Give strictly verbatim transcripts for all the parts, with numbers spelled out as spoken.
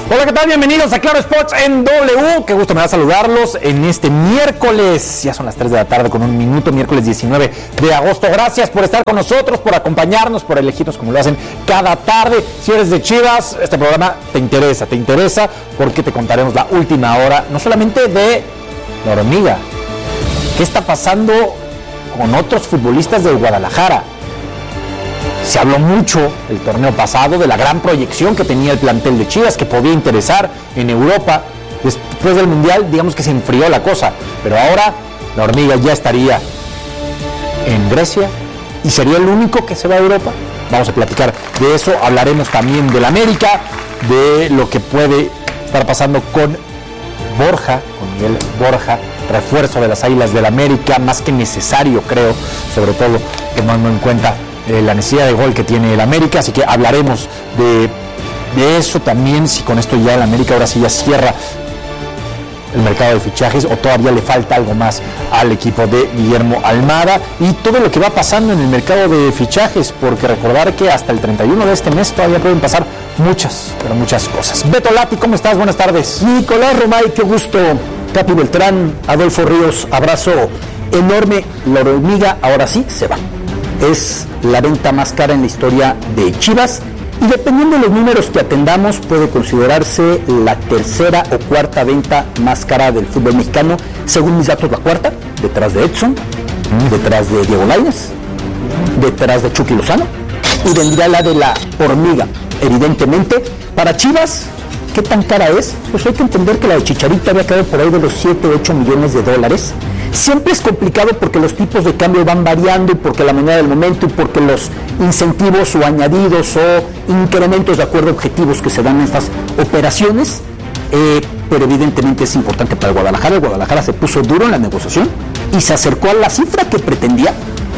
Hola, ¿qué tal? Bienvenidos a Claro Sports en W. Qué gusto me da saludarlos en este miércoles. Ya son las tres de la tarde con un minuto, miércoles diecinueve de agosto. Gracias por estar con nosotros, por acompañarnos, por elegirnos como lo hacen cada tarde. Si eres de Chivas, este programa te interesa, te interesa porque te contaremos la última hora, no solamente de la hormiga. ¿Qué está pasando con otros futbolistas del Guadalajara? Se habló mucho el torneo pasado de la gran proyección que tenía el plantel de Chivas, que podía interesar en Europa. Después del Mundial, digamos que se enfrió la cosa, pero ahora la hormiga ya estaría en Grecia y sería el único que se va a Europa. Vamos a platicar de eso, hablaremos también del América, de lo que puede estar pasando con Borja, con Miguel Borja, refuerzo de las Águilas del América, más que necesario, creo, sobre todo tomando en cuenta Eh, la necesidad de gol que tiene el América, así que hablaremos de, de eso también, si con esto ya el América ahora sí ya cierra el mercado de fichajes o todavía le falta algo más al equipo de Guillermo Almada y todo lo que va pasando en el mercado de fichajes, porque recordar que hasta el treinta y uno de este mes todavía pueden pasar muchas, pero muchas cosas. Beto Lati, ¿cómo estás? Buenas tardes. Nicolás Romay, qué gusto. Capi Beltrán, Adolfo Ríos, abrazo enorme. La hormiga ahora sí se va. Es la venta más cara en la historia de Chivas y dependiendo de los números que atendamos puede considerarse la tercera o cuarta venta más cara del fútbol mexicano. Según mis datos, la cuarta, detrás de Edson, detrás de Diego Lainez, detrás de Chucky Lozano y vendría la de la hormiga. Evidentemente, para Chivas, ¿qué tan cara es? Pues hay que entender que la de Chicharito había quedado por ahí de los siete u ocho millones de dólares. Siempre es complicado porque los tipos de cambio van variando y porque la moneda del momento y porque los incentivos o añadidos o incrementos de acuerdo a objetivos que se dan en estas operaciones, eh, pero evidentemente es importante para el Guadalajara. El Guadalajara se puso duro en la negociación y se acercó a la cifra que pretendía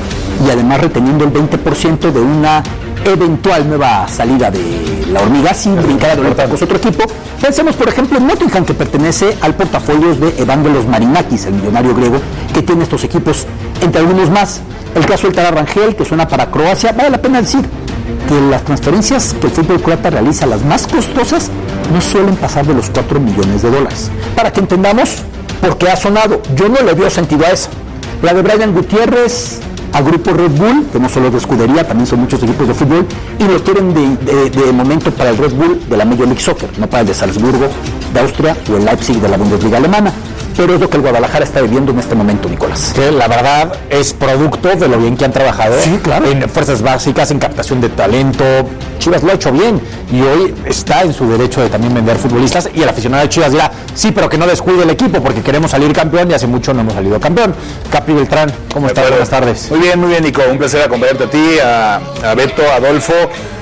y además reteniendo el veinte por ciento de una eventual nueva salida de la hormiga sin brincar de vuelta con otro equipo. Pensemos, por ejemplo, en Nottingham, que pertenece al portafolio de Evangelos Marinakis, el millonario griego que tiene estos equipos, entre algunos más. El caso del Tara Rangel, que suena para Croacia. Vale la pena decir que las transferencias que el fútbol croata realiza, las más costosas, no suelen pasar de los cuatro millones de dólares. Para que entendamos por qué ha sonado, yo no le veo sentido a esa. La de Brian Gutiérrez a Grupo Red Bull, que no solo es de escudería, también son muchos equipos de fútbol, y lo quieren de, de, de momento para el Red Bull de la Major League Soccer, no para el de Salzburgo, de Austria, o el Leipzig de la Bundesliga alemana. Pero es lo que el Guadalajara está viviendo en este momento, Nicolás. Que la verdad es producto de lo bien que han trabajado, sí, claro, en fuerzas básicas, en captación de talento. Chivas lo ha hecho bien y hoy está en su derecho de también vender futbolistas, y el aficionado de Chivas dirá, sí, pero que no descuide el equipo porque queremos salir campeón y hace mucho no hemos salido campeón. Capi Beltrán, ¿cómo estás? Buenas tardes. Muy bien, muy bien, Nico. Un placer acompañarte a ti, a, a Beto, a Adolfo.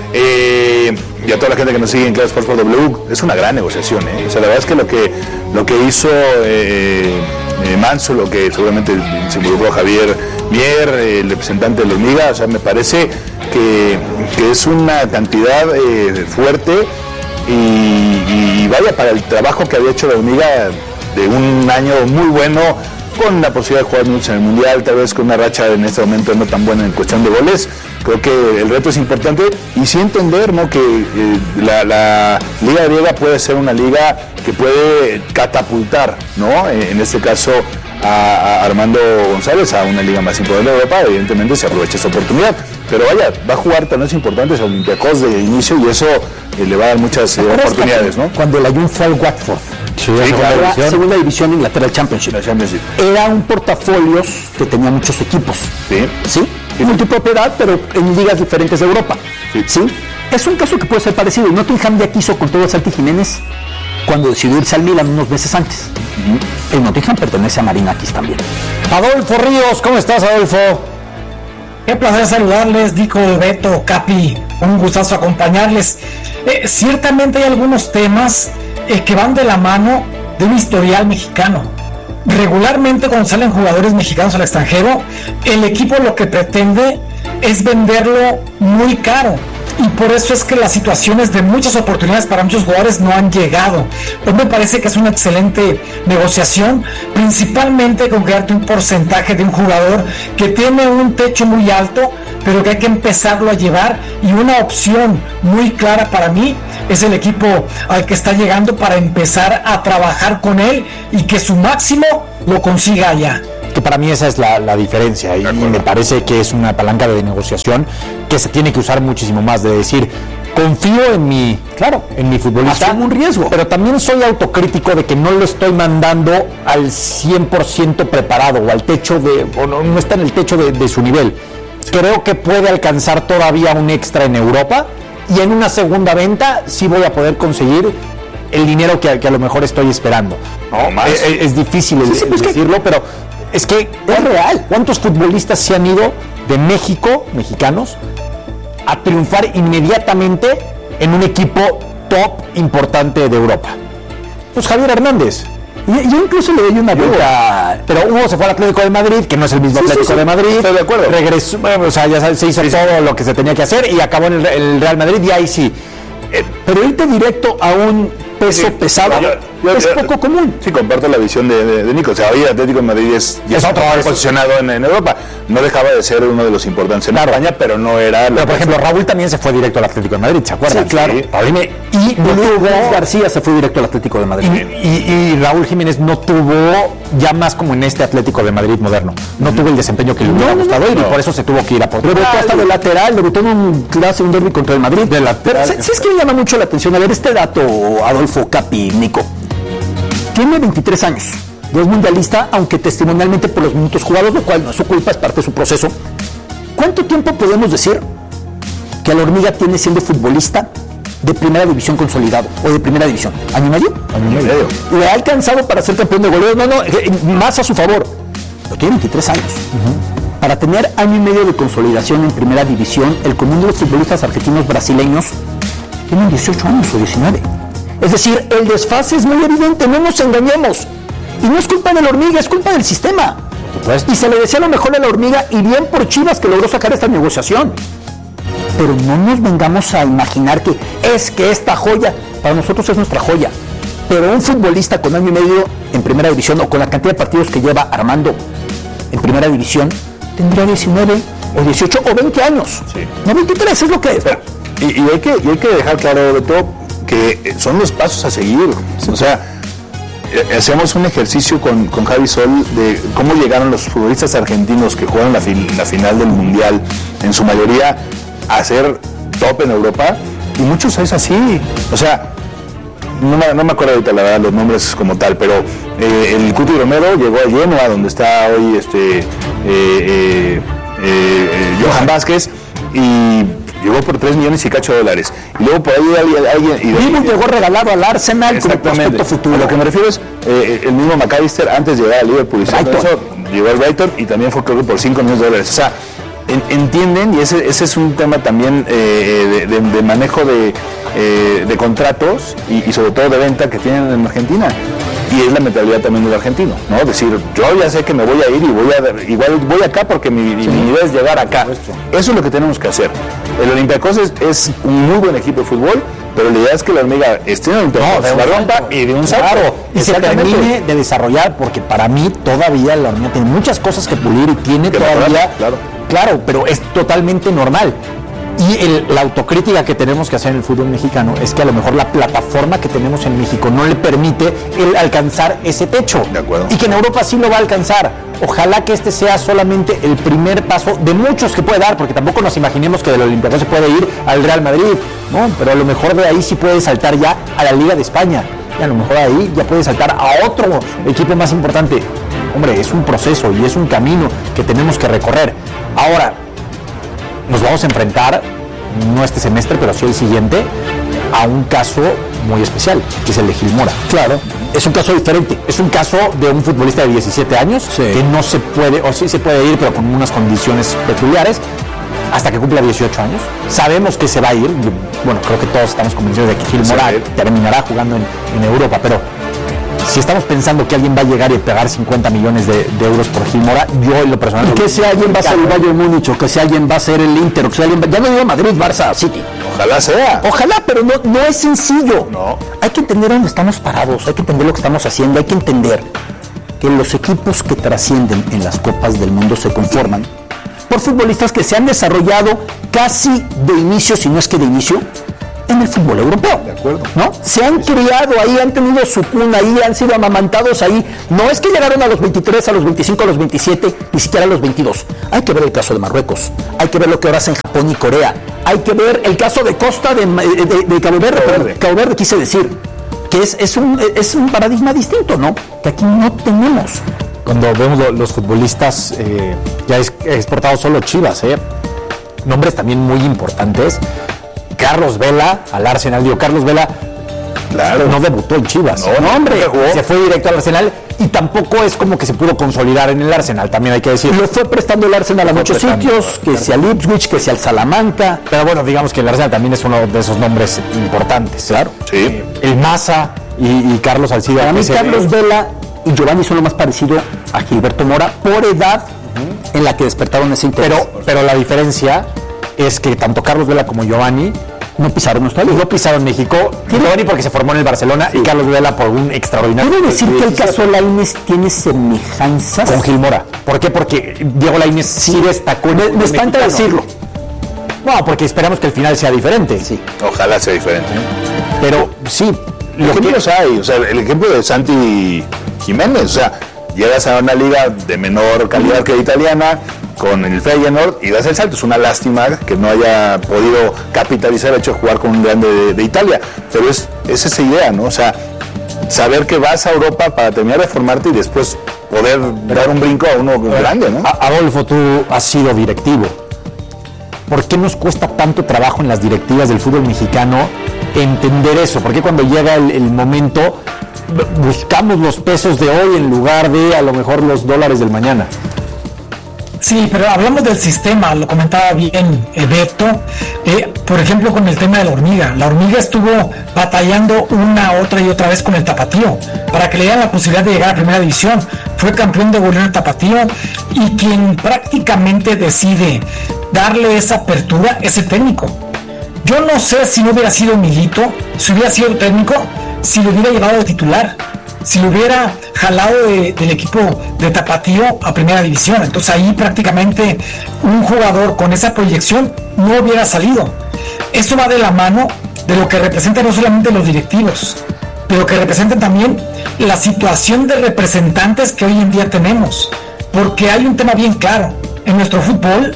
Eh, y a toda la gente que nos sigue en Claro Sports por W. Es una gran negociación, ¿eh? O sea, la verdad es que lo que lo que hizo eh, eh, Manso, lo que seguramente se involucró Javier Mier, eh, el representante de la hormiga, o sea, me parece que, que es una cantidad eh, fuerte y, y vaya, para el trabajo que había hecho la hormiga de un año muy bueno, con la posibilidad de jugar minutos en el Mundial, tal vez con una racha en este momento no tan buena en cuestión de goles. Creo que el reto es importante y sí entender, ¿no?, que eh, la, la Liga Griega puede ser una liga que puede catapultar, ¿no?, en este caso a, a Armando González a una liga más importante de Europa. Evidentemente se aprovecha esta oportunidad, pero vaya, va a jugar torneos importantes a Olympiacos de inicio y eso eh, le va a dar muchas eh, oportunidades, ¿no? Cuando el Ayun fue al Watford, sí, sí, segunda, era, división. segunda división Inglaterra, el Championship. La Championship. Era un portafolios que tenía muchos equipos. Sí. ¿Sí? Multipropiedad, pero en ligas diferentes de Europa. Sí. ¿Sí? Es un caso que puede ser parecido. Nottingham ya quiso con todo Santi Jiménez cuando decidió irse al Milan unos meses antes. Uh-huh. El Nottingham pertenece a Marinakis también. Adolfo Ríos, ¿cómo estás, Adolfo? Qué placer saludarles, Dico, Beto, Capi, un gustazo acompañarles. Eh, ciertamente hay algunos temas eh, que van de la mano de un historial mexicano. Regularmente cuando salen jugadores mexicanos al extranjero, el equipo lo que pretende es venderlo muy caro y por eso es que las situaciones de muchas oportunidades para muchos jugadores no han llegado. Pues me parece que es una excelente negociación, principalmente con quedarte un porcentaje de un jugador que tiene un techo muy alto, pero que hay que empezarlo a llevar, y una opción muy clara para mí es el equipo al que está llegando para empezar a trabajar con él y que su máximo lo consiga allá. Que para mí esa es la, la diferencia, y me parece que es una palanca de negociación que se tiene que usar muchísimo más, de decir, confío en mi, claro, en mi futbolista, asumo un riesgo, pero también soy autocrítico de que no lo estoy mandando al cien por ciento preparado o al techo de, o no, no está en el techo de, de su nivel. Creo que puede alcanzar todavía un extra en Europa, y en una segunda venta sí voy a poder conseguir el dinero que, que a lo mejor estoy esperando. No, más. Es, es difícil sí, sí, el, pues decirlo, que... pero es que es real. ¿Cuántos futbolistas se han ido de México, mexicanos, a triunfar inmediatamente en un equipo top importante de Europa? Pues Javier Hernández. Y yo incluso le doy una vuelta. Pero Hugo se fue al Atlético de Madrid, que no es el mismo sí, Atlético sí, sí. de Madrid. Estoy de acuerdo. Regresó, o sea, ya se hizo sí, todo sí. lo que se tenía que hacer y acabó en el, el Real Madrid, y ahí sí. Eh, pero irte directo a un peso sí, pesado yo, yo, es yo, poco yo, común. Sí, comparto la visión de, de, de Nico. O sea, hoy el Atlético de Madrid es, es otro posicionado en, en Europa. No dejaba de ser uno de los importantes en claro. España, pero no era... Pero, por ejemplo, Raúl también se fue directo al Atlético de Madrid, ¿se acuerdan? Sí, claro. Sí. Paulime, y Luis García se fue directo al Atlético de Madrid. Y, y, y Raúl Jiménez no tuvo, ya más como en este Atlético de Madrid moderno, no mm. tuvo el desempeño que le hubiera no, gustado no, no. y por eso se tuvo que ir a Portugal. Debutó hasta de lateral, debutó en un clase, un derbi contra el Madrid. De lateral. Pero, ¿sí es que me llama mucho la atención? A ver, este dato, Adolfo, Capi, Nico. Tiene veintitrés años, ya es mundialista, aunque testimonialmente por los minutos jugados, lo cual no es su culpa, es parte de su proceso. ¿Cuánto tiempo podemos decir que la Hormiga tiene siendo futbolista de primera división consolidado o de primera división? ¿Año y medio? Año y medio. ¿Le ha alcanzado para ser campeón de goleo? No, no, más a su favor. Pero tiene veintitrés años. Uh-huh. Para tener año y medio de consolidación en primera división, el común de los futbolistas argentinos brasileños tienen dieciocho años o diecinueve. Es decir, el desfase es muy evidente, no nos engañemos. Y no es culpa de la Hormiga, es culpa del sistema. Y se le decía lo mejor a la Hormiga, y bien por Chivas que logró sacar esta negociación. Pero no nos vengamos a imaginar que es que esta joya, para nosotros es nuestra joya. Pero un futbolista con año y medio en primera división, o con la cantidad de partidos que lleva Armando en primera división, tendría diecinueve o dieciocho o veinte años. Sí. No, veintitrés es lo que es. Pero, y, y, hay que, y hay que dejar claro, Beto, que son los pasos a seguir. O sea, hacemos un ejercicio con, con Javi Sol de cómo llegaron los futbolistas argentinos que jugaron la, fi, la final del Mundial, en su mayoría a ser top en Europa, y muchos es así. O sea, no me, no me acuerdo ahorita la verdad los nombres como tal, pero eh, el Cuti Romero llegó a Genoa, donde está hoy este eh, eh, eh, Johan Vázquez, y llegó por tres millones y cacho de dólares. Y luego por ahí alguien... alguien y Vimos llegó regalado al Arsenal como prospecto futuro. A lo que me refiero es eh, el mismo McAllister antes de llegar al Liverpool. Eso, llegó al Brighton y también fue creo que por cinco millones de dólares. O sea, en, entienden, y ese, ese es un tema también eh, de, de, de manejo de, eh, de contratos y, y sobre todo de venta que tienen en Argentina. Y es la mentalidad también del argentino, ¿no? Decir, yo ya sé que me voy a ir y voy a igual voy acá porque mi, sí. mi idea es llegar acá. Eso es lo que tenemos que hacer. El Olympiacos es, es un muy buen equipo de fútbol, pero la idea es que la Hormiga esté en el Olympiacos, no, la rompa y de un salto. Claro, y se termine de desarrollar, porque para mí todavía la Hormiga tiene muchas cosas que pulir y tiene que todavía... Mejorar, claro. Claro, pero es totalmente normal. Y el, la autocrítica que tenemos que hacer en el fútbol mexicano es que a lo mejor la plataforma que tenemos en México no le permite el alcanzar ese techo. De acuerdo. Y que en Europa sí lo va a alcanzar. Ojalá que este sea solamente el primer paso de muchos que puede dar, porque tampoco nos imaginemos que del Olympiacos se puede ir al Real Madrid, ¿no? Pero a lo mejor de ahí sí puede saltar ya a la Liga de España. Y a lo mejor de ahí ya puede saltar a otro equipo más importante. Hombre, es un proceso y es un camino que tenemos que recorrer. Ahora, nos vamos a enfrentar, no este semestre, pero sí el siguiente, a un caso muy especial, que es el de Gil Mora. Claro, es un caso diferente. Es un caso de un futbolista de diecisiete años, sí, que no se puede, o sí se puede ir, pero con unas condiciones peculiares, hasta que cumpla dieciocho años. Sabemos que se va a ir. Bueno, creo que todos estamos convencidos de que Gil Mora sí, terminará jugando en, en Europa, pero si estamos pensando que alguien va a llegar y pegar cincuenta millones de, de euros por Gil Mora, yo en lo personal... Y que si alguien va a ser el Bayern Múnich, o que si alguien va a ser el Inter, o que si alguien va... Ya no digo Madrid, Barça, City. Ojalá sea. Ojalá, pero no, no es sencillo. No. Hay que entender dónde estamos parados, hay que entender lo que estamos haciendo, hay que entender que los equipos que trascienden en las Copas del Mundo se conforman por futbolistas que se han desarrollado casi de inicio, si no es que de inicio, en el fútbol europeo. De acuerdo. ¿No? Se han criado ahí, han tenido su cuna ahí, han sido amamantados ahí. No es que llegaron a los veintitrés, a los veinticinco, a los veintisiete, ni siquiera a los veintidós. Hay que ver el caso de Marruecos, hay que ver lo que ahora hacen Japón y Corea, hay que ver el caso de Costa de, de, de, de Cabo Verde, Cabo Verde. Cabo Verde quise decir, que es, es, un, es un paradigma distinto, ¿no? Que aquí no tenemos. Cuando vemos lo, los futbolistas eh, ya es, exportados solo Chivas, ¿eh? Nombres también muy importantes. Carlos Vela al Arsenal, digo, Carlos Vela Claro. no debutó en Chivas. No, no, hombre, jugó. Se fue directo al Arsenal y tampoco es como que se pudo consolidar en el Arsenal, también hay que decirlo. Lo fue prestando el Arsenal a Fue muchos prestando, sitios, que sea al Ipswich, que sea al Salamanca. Pero bueno, digamos que el Arsenal también es uno de esos nombres importantes. Claro. Sí. El Maza y, y Carlos Salcido. Para mí ese- Carlos Vela y Giovanni son lo más parecido a Gilberto Mora por edad uh-huh. en la que despertaron ese interés. Pero, pero la diferencia es que tanto Carlos Vela como Giovanni no pisaron nuestra liga. no pisaron México. Giovanni porque se formó en el Barcelona Sí. y Carlos Vela por un extraordinario. ¿Puedo decir que el diecisiete caso Lainez tiene semejanzas? con Gil Mora. ¿Por qué? Porque Diego Lainez sí destacó en el Me, me fútbol espanta mexicano. decirlo. No, porque esperamos que el final sea diferente. Sí. Ojalá sea diferente. Pero sí, lo que Ejemplos hay, o sea, el ejemplo de Santi Jiménez, o sea, llegas a una liga de menor calidad que la italiana, con el Feyenoord y das el salto. Es una lástima que no haya podido capitalizar el hecho de jugar con un grande de, de Italia, pero es, es esa idea, ¿no? O sea, saber que vas a Europa para terminar de formarte y después poder dar un brinco a uno grande, ¿no? A- Adolfo, tú has sido directivo. ¿Por qué nos cuesta tanto trabajo en las directivas del fútbol mexicano entender eso? ¿Por qué cuando llega el, el momento b- buscamos los pesos de hoy en lugar de a lo mejor los dólares del mañana? Sí, pero hablamos del sistema, lo comentaba bien eh, Beto, eh, por ejemplo con el tema de la hormiga. La hormiga estuvo batallando una, otra y otra vez con el Tapatío para que le dieran la posibilidad de llegar a primera división. Fue campeón de goleo el Tapatío y quien prácticamente decide darle esa apertura es el técnico. Yo no sé si no hubiera sido Milito, si hubiera sido el técnico, si lo hubiera llevado de titular, si lo hubiera jalado de, del equipo de Tapatío a primera división. Entonces ahí prácticamente un jugador con esa proyección no hubiera salido. Eso va de la mano de lo que representan no solamente los directivos, de lo que representan también la situación de representantes que hoy en día tenemos. Porque hay un tema bien claro, en nuestro fútbol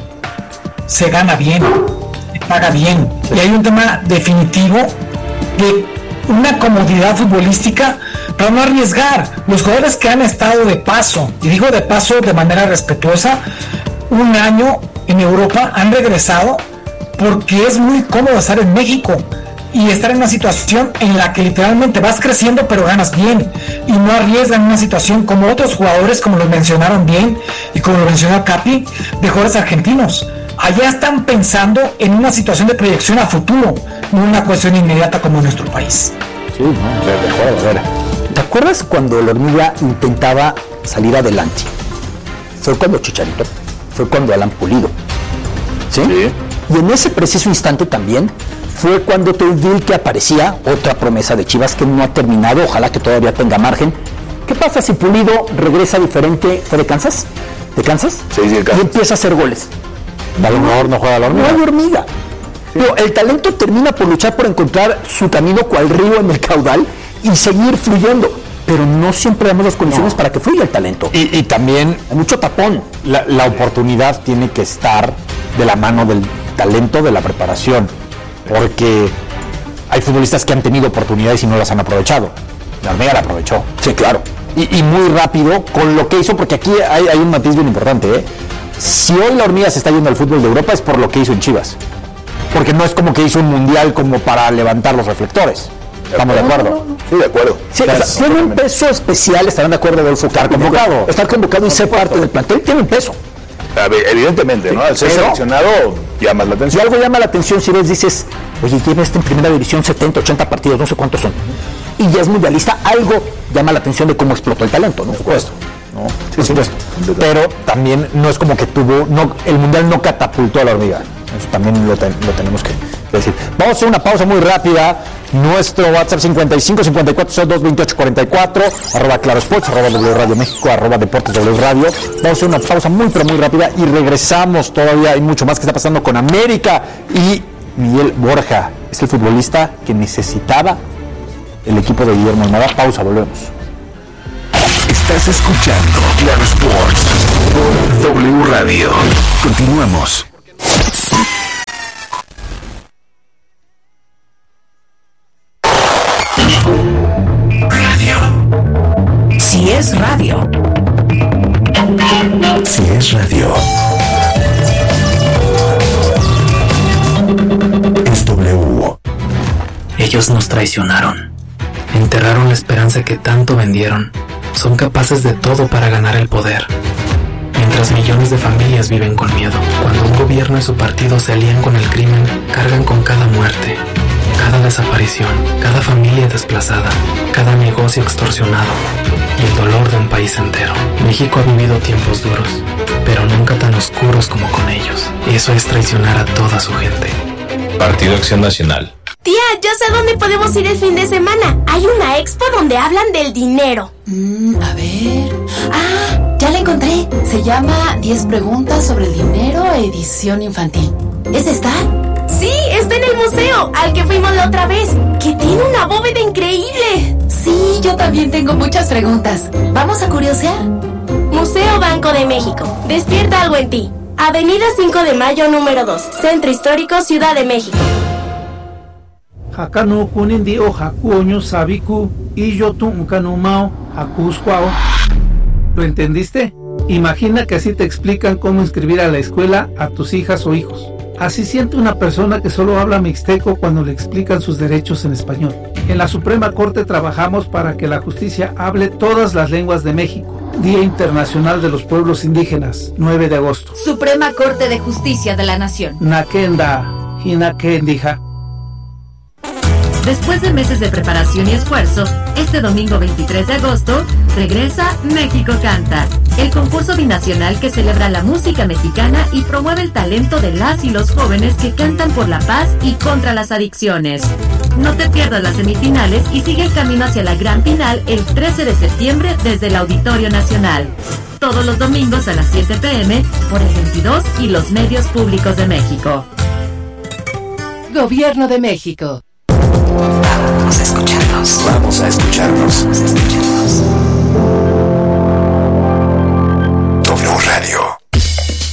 se gana bien, se paga bien, y hay un tema definitivo de una comodidad futbolística para no arriesgar. Los jugadores que han estado de paso, y digo de paso de manera respetuosa, un año en Europa han regresado porque es muy cómodo estar en México y estar en una situación en la que literalmente vas creciendo pero ganas bien y no arriesgan una situación como otros jugadores, como lo mencionaron bien y como lo mencionó Capi, de jugadores argentinos. Allá están pensando en una situación de proyección a futuro, no una cuestión inmediata como en nuestro país. Sí, no, de acuerdo, a ver. ¿Te acuerdas cuando la hormiga intentaba salir adelante? Fue cuando Chicharito, fue cuando Alan Pulido. ¿Sí? Sí. Y en ese preciso instante también fue cuando Teodil que aparecía, otra promesa de Chivas que no ha terminado, ojalá que todavía tenga margen. ¿Qué pasa si Pulido regresa diferente? ¿Fue de Kansas? ¿De Kansas? Sí, sí, de Kansas. Y empieza a hacer goles. A lo mejor no juega la No hormiga. hay hormiga. Pero el talento termina por luchar por encontrar su camino cual río en el caudal y seguir fluyendo. Pero no siempre damos las condiciones No. para que fluya el talento. Y, y también Hay mucho tapón. la, la oportunidad tiene que estar de la mano del talento, de la preparación, porque hay futbolistas que han tenido oportunidades y no las han aprovechado. La hormiga la aprovechó. Sí, claro. Y, y muy rápido con lo que hizo, porque aquí hay, hay un matiz bien importante, ¿eh? Si hoy la hormiga se está yendo al fútbol de Europa es por lo que hizo en Chivas. Porque no es como que hizo un mundial como para levantar los reflectores. ¿Estamos de acuerdo? Sí, de acuerdo. Sí, Claro, o sea, tiene un peso especial, estarán de acuerdo, Adolfo. Estar convocado. Estar convocado y ser parte del plantel tiene un peso. A ver, evidentemente, ¿no? Al ser Pero- seleccionado llamas la Si atención. algo llama la atención, si ves, dices, oye, lleva este en primera división setenta, ochenta partidos, no sé cuántos son. Y y ya es mundialista, algo llama la atención de cómo explotó el talento, ¿no? Por supuesto. No, sí, por supuesto. Pero también no es como que tuvo, no, el mundial no catapultó a la hormiga. Eso también lo, te, lo tenemos que decir. Vamos a hacer una pausa muy rápida. Nuestro WhatsApp cincuenta y cinco cincuenta y cuatro cero dos veintiocho cuarenta y cuatro, arroba Claro Sports, arroba W Radio México, arroba Deportes W Radio. Vamos a hacer una pausa muy pero muy rápida y regresamos. Todavía hay mucho más que está pasando con América y Miguel Borja. Es el futbolista que necesitaba el equipo de Guillermo Almada. Pausa, volvemos. Estás escuchando Claro Sports por W Radio. Continuamos. Radio. Si es radio. Si es radio. Es W. Ellos nos traicionaron. Enterraron la esperanza que tanto vendieron. Son capaces de todo para ganar el poder. Mientras millones de familias viven con miedo. Cuando un gobierno y su partido se alían con el crimen, cargan con cada muerte, cada desaparición, cada familia desplazada, cada negocio extorsionado y el dolor de un país entero. México ha vivido tiempos duros, pero nunca tan oscuros como con ellos. Y eso es traicionar a toda su gente. Partido Acción Nacional. Tía, ya sé a dónde podemos ir el fin de semana. Hay una expo donde hablan del dinero. Mm, a ver... Ah, ya la encontré. Se llama diez preguntas sobre el dinero, edición infantil. ¿Es esta? Sí, está en el museo, al que fuimos la otra vez, que tiene una bóveda increíble. Sí, yo también tengo muchas preguntas. ¿Vamos a curiosear? Museo Banco de México. Despierta algo en ti. Avenida cinco de Mayo, número dos. Centro Histórico, Ciudad de México. Hakano kunindio hakuoño sabiku y yo tu unkanumao hakuskwao. ¿Lo entendiste? Imagina que así te explican cómo inscribir a la escuela a tus hijas o hijos. Así siente una persona que solo habla mixteco cuando le explican sus derechos en español. En la Suprema Corte trabajamos para que la justicia hable todas las lenguas de México. Día Internacional de los Pueblos Indígenas, nueve de agosto. Suprema Corte de Justicia de la Nación. Nakenda, Hinakendija. Después de meses de preparación y esfuerzo, este domingo veintitrés de agosto, regresa México Canta, el concurso binacional que celebra la música mexicana y promueve el talento de las y los jóvenes que cantan por la paz y contra las adicciones. No te pierdas las semifinales y sigue el camino hacia la gran final el trece de septiembre desde el Auditorio Nacional. Todos los domingos a las siete pm por el veintidós y los medios públicos de México. Gobierno de México. Vamos a escucharnos. Vamos a escucharnos. Vamos a escucharnos. W Radio.